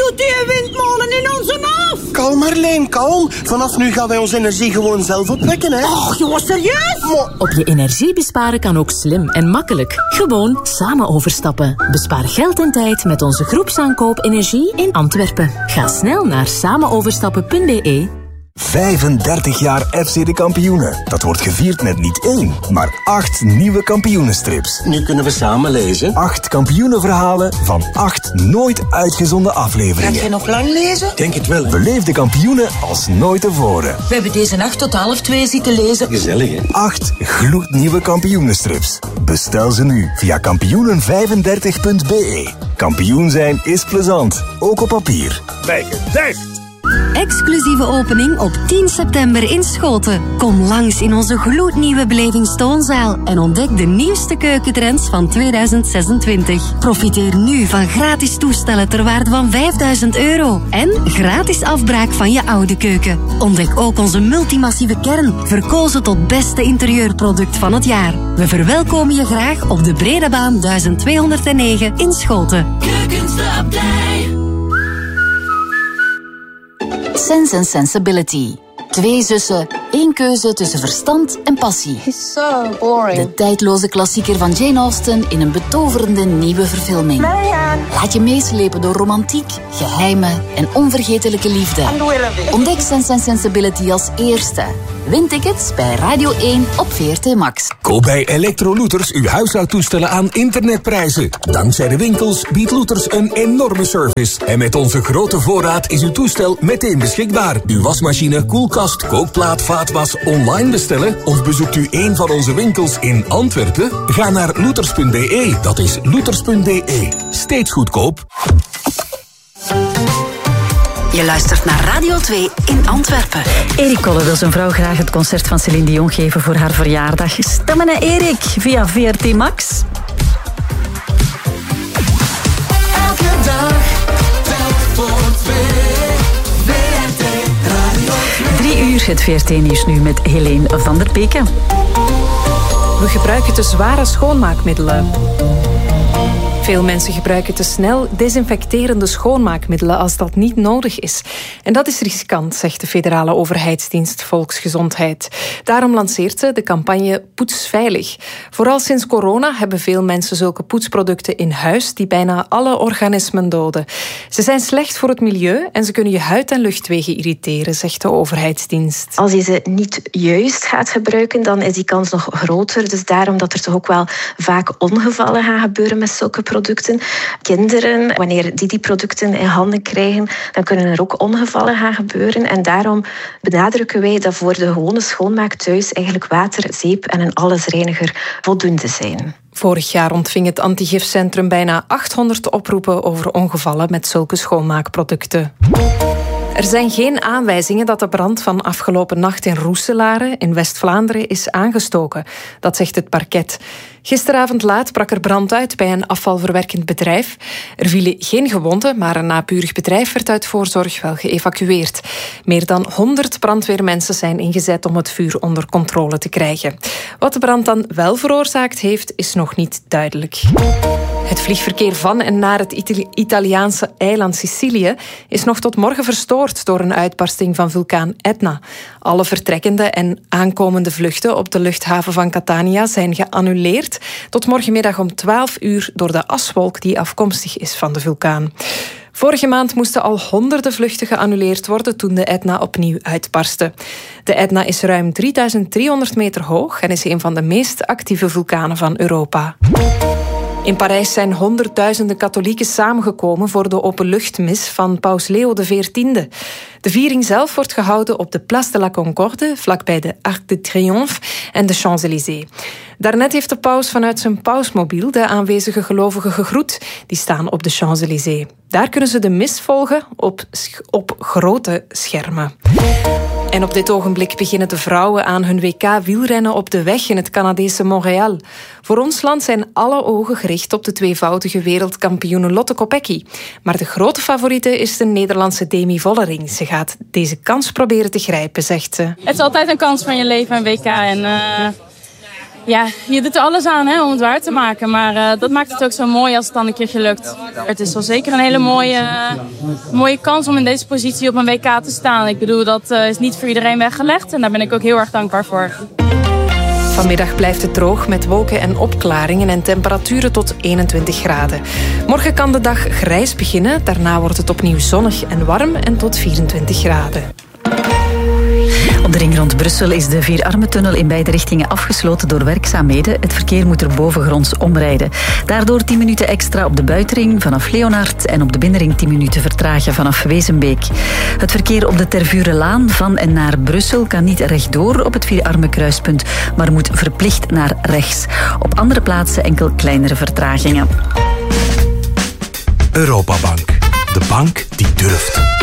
doet die windmolen in onze af? Kalm Marleen, kalm. Vanaf nu gaan wij onze energie gewoon zelf opwekken, hè. Och, jongens, serieus? Op je energie besparen kan ook slim en makkelijk. Gewoon samen overstappen. Bespaar geld en tijd met onze groepsaankoop energie in Antwerpen. Ga snel naar samenoverstappen.be. 35 jaar FC de Kampioenen. Dat wordt gevierd met niet 1, maar 8 nieuwe kampioenenstrips. Nu kunnen we samen lezen. 8 kampioenenverhalen van 8 nooit uitgezonden afleveringen. Ga jij nog lang lezen? Denk het wel. Beleef de kampioenen als nooit tevoren. We hebben deze nacht tot 1:30 zitten lezen. Gezellig, hè? 8 gloednieuwe kampioenenstrips. Bestel ze nu via kampioenen35.be. Kampioen zijn is plezant, ook op papier. Bij Gedijft. Exclusieve opening op 10 september in Schoten. Kom langs in onze gloednieuwe belevingstoonzaal en ontdek de nieuwste keukentrends van 2026. Profiteer nu van gratis toestellen ter waarde van €5.000 en gratis afbraak van je oude keuken. Ontdek ook onze multimassieve kern, verkozen tot beste interieurproduct van het jaar. We verwelkomen je graag op de Bredebaan 1209 in Schoten. Keukens de Abdij. Sense and Sensibility. 2 zussen, 1 keuze tussen verstand en passie. He's so boring. De tijdloze klassieker van Jane Austen in een betoverende nieuwe verfilming. Marianne. Laat je meeslepen door romantiek, geheimen en onvergetelijke liefde. I'm the Willoughby. Ontdek Sense and Sensibility als eerste. Win tickets bij Radio 1 op VRT Max. Koop bij Electro-Looters uw huishoudtoestellen aan internetprijzen. Dankzij de winkels biedt Looters een enorme service. En met onze grote voorraad is uw toestel meteen beschikbaar. Uw wasmachine, koelkast, kookplaat, vaatwas online bestellen? Of bezoekt u een van onze winkels in Antwerpen? Ga naar looters.be. Dat is looters.be. Steeds goedkoop. Je luistert naar Radio 2 in Antwerpen. Erik Kolle wil zijn vrouw graag het concert van Céline Dion geven voor haar verjaardag. Stemmen naar Erik via VRT Max. Elke dag, telk voor 2. VRT Radio 2. 3 uur het VRT-nieuws nu met Helene van der Peken. We gebruiken te zware schoonmaakmiddelen. Veel mensen gebruiken te snel desinfecterende schoonmaakmiddelen als dat niet nodig is. En dat is riskant, zegt de federale overheidsdienst Volksgezondheid. Daarom lanceert ze de campagne Poetsveilig. Vooral sinds corona hebben veel mensen zulke poetsproducten in huis die bijna alle organismen doden. Ze zijn slecht voor het milieu en ze kunnen je huid- en luchtwegen irriteren, zegt de overheidsdienst. Als je ze niet juist gaat gebruiken, dan is die kans nog groter. Dus daarom dat er toch ook wel vaak ongevallen gaan gebeuren met zulke producten. Kinderen, wanneer die producten in handen krijgen, dan kunnen er ook ongevallen gaan gebeuren. En daarom benadrukken wij dat voor de gewone schoonmaak thuis eigenlijk water, zeep en een allesreiniger voldoende zijn. Vorig jaar ontving het antigifcentrum bijna 800 oproepen over ongevallen met zulke schoonmaakproducten. Er zijn geen aanwijzingen dat de brand van afgelopen nacht in Roeselare in West-Vlaanderen is aangestoken. Dat zegt het parket. Gisteravond laat brak er brand uit bij een afvalverwerkend bedrijf. Er vielen geen gewonden, maar een naburig bedrijf werd uit voorzorg wel geëvacueerd. Meer dan 100 brandweermensen zijn ingezet om het vuur onder controle te krijgen. Wat de brand dan wel veroorzaakt heeft, is nog niet duidelijk. Het vliegverkeer van en naar het Italiaanse eiland Sicilië is nog tot morgen verstoord door een uitbarsting van vulkaan Etna. Alle vertrekkende en aankomende vluchten op de luchthaven van Catania zijn geannuleerd tot morgenmiddag om 12 uur door de aswolk die afkomstig is van de vulkaan. Vorige maand moesten al honderden vluchten geannuleerd worden toen de Etna opnieuw uitbarstte. De Etna is ruim 3300 meter hoog en is een van de meest actieve vulkanen van Europa. In Parijs zijn honderdduizenden katholieken samengekomen voor de openluchtmis van paus Leo XIV. De viering zelf wordt gehouden op de Place de la Concorde, vlakbij de Arc de Triomphe en de Champs-Élysées. Daarnet heeft de paus vanuit zijn pausmobiel de aanwezige gelovigen gegroet. Die staan op de Champs-Élysées. Daar kunnen ze de mis volgen op grote schermen. En op dit ogenblik beginnen de vrouwen aan hun WK-wielrennen op de weg in het Canadese Montréal. Voor ons land zijn alle ogen gericht op de tweevoudige wereldkampioene Lotte Kopecky. Maar de grote favoriete is de Nederlandse Demi Vollering. Ze gaat deze kans proberen te grijpen, zegt ze. Het is altijd een kans van je leven, een WK. En Ja, je doet er alles aan om het waar te maken. Maar dat maakt het ook zo mooi als het dan een keertje lukt. Het is wel zeker een hele mooie kans om in deze positie op een WK te staan. Ik bedoel, dat is niet voor iedereen weggelegd. En daar ben ik ook heel erg dankbaar voor. Vanmiddag blijft het droog met wolken en opklaringen en temperaturen tot 21 graden. Morgen kan de dag grijs beginnen. Daarna wordt het opnieuw zonnig en warm en tot 24 graden. Op de ring rond Brussel is de Vierarmentunnel in beide richtingen afgesloten door werkzaamheden. Het verkeer moet er bovengronds omrijden. Daardoor 10 minuten extra op de buitenring vanaf Leonard en op de binnenring 10 minuten vertragen vanaf Wezenbeek. Het verkeer op de Tervurenlaan van en naar Brussel kan niet rechtdoor op het Vierarmenkruispunt, maar moet verplicht naar rechts. Op andere plaatsen enkel kleinere vertragingen. Europabank. De bank die durft.